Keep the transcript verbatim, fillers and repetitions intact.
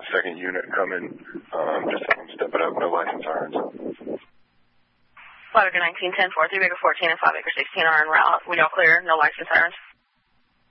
second unit coming. Um, just have them step it up. No license sirens. five acre nineteen, ten four, three acre fourteen, and five acre sixteen are en route. We all clear. No license sirens.